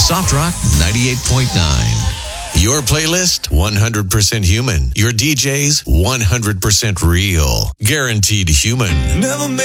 Soft Rock 98.9. Your playlist, 100% human. Your DJs, 100% real. Guaranteed human. Never